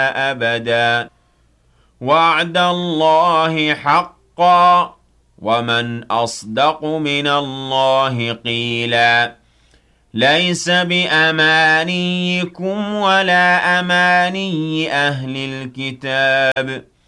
أبدا وعد الله حقا ومن أصدق من الله قيلا ليس بأمانيكم ولا أماني أهل الكتاب